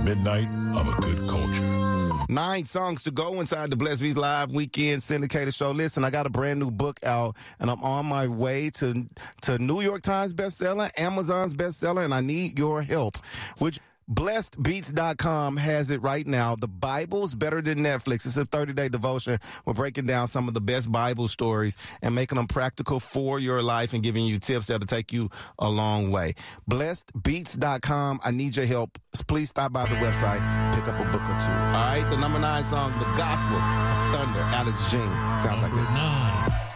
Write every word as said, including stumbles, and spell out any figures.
midnight of a good culture. Nine songs to go inside the Blessed Beats Live Weekend Syndicated Show. Listen, I got a brand new book out, and I'm on my way to to New York Times bestseller, Amazon's bestseller, and I need your help. Which blessed beats dot com has it right now. The Bible's Better Than Netflix. It's a thirty-day devotion. We're breaking down some of the best Bible stories and making them practical for your life and giving you tips that'll take you a long way. blessed beats dot com. I need your help. Please stop by the website, pick up a book or two. All right, the number nine song, The Gospel of Thunder, Alex Jean. Sounds like this. Nine.